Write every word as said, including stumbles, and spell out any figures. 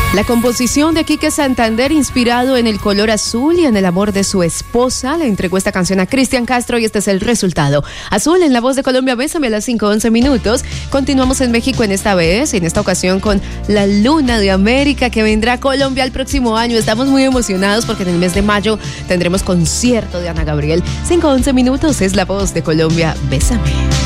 La composición de Quique Santander, inspirado en el color azul y en el amor de su esposa, le entregó esta canción a Cristian Castro y este es el resultado. Azul en la voz de Colombia, Bésame a las cinco once minutos. Continuamos en México en esta vez, en esta ocasión con la Luna de América que vendrá a Colombia el próximo año. Estamos muy emocionados porque en el mes de mayo tendremos concierto de Ana Gabriel. cinco once minutos es la voz de Colombia, Bésame.